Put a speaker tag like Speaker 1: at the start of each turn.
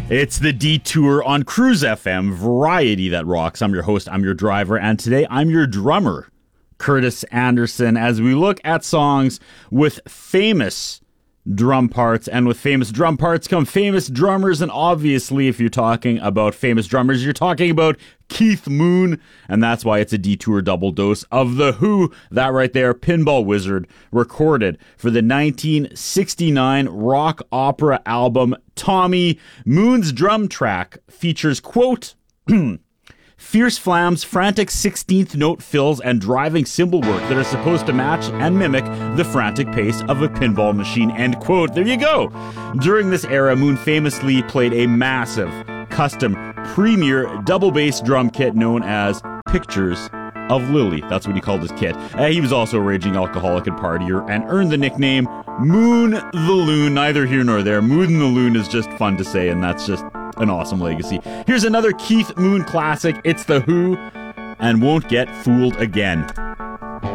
Speaker 1: It's the Detour on Cruise FM, variety that rocks. I'm your host, I'm your driver, and today I'm your drummer, Curtis Anderson, as we look at songs with famous drum parts, and with famous drum parts come famous drummers, and obviously if you're talking about famous drummers, you're talking about Keith Moon, and that's why it's a Detour double dose of The Who. That right there, Pinball Wizard, recorded for the 1969 rock opera album Tommy. Moon's drum track features, quote, fierce flams, frantic 16th note fills, and driving cymbal work that are supposed to match and mimic the frantic pace of a pinball machine, end quote. There you go. During this era, Moon famously played a massive, custom, premier double bass drum kit known as Pictures of Lily. That's what he called his kit. He was also a raging alcoholic and partier and earned the nickname Moon the Loon. Neither here nor there. Moon the Loon is just fun to say, and that's just an awesome legacy. Here's another Keith Moon classic. It's The Who and Won't Get Fooled Again.